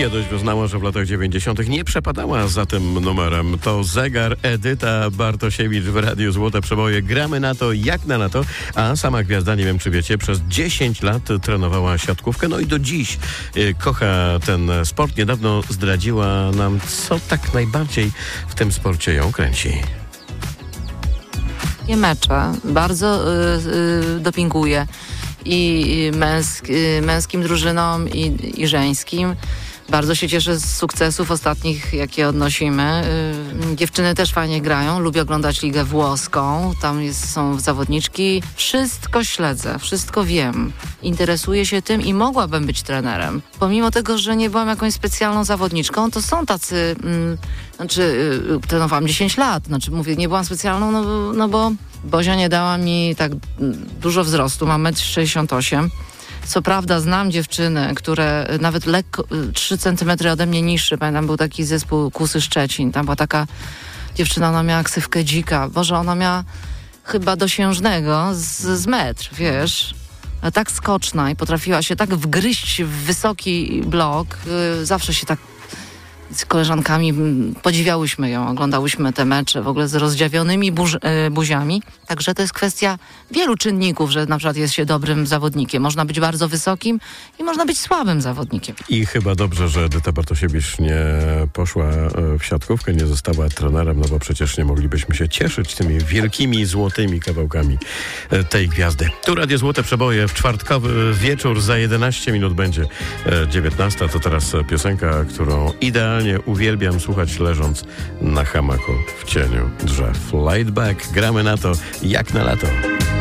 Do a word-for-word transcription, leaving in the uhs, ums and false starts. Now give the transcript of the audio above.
kiedyś wyznała, że w latach dziewięćdziesiątych nie przepadała za tym numerem. To zegar Edyta Bartosiewicz w Radiu Złote Przeboje. Gramy na to jak na lato, a sama gwiazda, nie wiem czy wiecie, przez dziesięć lat trenowała siatkówkę, no i do dziś y, kocha ten sport. Niedawno zdradziła nam, co tak najbardziej w tym sporcie ją kręci. Mecze bardzo y, y, dopinguje i męsk, y, męskim drużynom i, i żeńskim. Bardzo się cieszę z sukcesów ostatnich, jakie odnosimy. Y, dziewczyny też fajnie grają, lubię oglądać ligę włoską, tam jest, są zawodniczki. Wszystko śledzę, wszystko wiem. Interesuję się tym i mogłabym być trenerem. Pomimo tego, że nie byłam jakąś specjalną zawodniczką, to są tacy... Mm, znaczy, y, trenowałam dziesięć lat, znaczy mówię, nie byłam specjalną, no, no bo Bozia nie dała mi tak dużo wzrostu, mam metr sześćdziesiąt osiem. Co prawda znam dziewczyny, które nawet lekko, trzy centymetry ode mnie niższe. Pamiętam, był taki zespół Kusy Szczecin. Tam była taka dziewczyna, ona miała ksywkę dzika. Boże, ona miała chyba dosiężnego z, z metr, wiesz. A tak skoczna i potrafiła się tak wgryźć w wysoki blok. Zawsze się tak z koleżankami podziwiałyśmy ją, oglądałyśmy te mecze w ogóle z rozdziawionymi burz, e, buziami. Także to jest kwestia wielu czynników, że na przykład jest się dobrym zawodnikiem. Można być bardzo wysokim i można być słabym zawodnikiem. I chyba dobrze, że Edyta Bartosiewicz nie poszła w siatkówkę, nie została trenerem, no bo przecież nie moglibyśmy się cieszyć tymi wielkimi, złotymi kawałkami tej gwiazdy. Tu Radio Złote Przeboje w czwartkowy wieczór, za jedenaście minut będzie dziewiętnasta. To teraz piosenka, którą idealnie uwielbiam słuchać leżąc na hamaku w cieniu drzew. Laid Back, gramy na to jak na lato.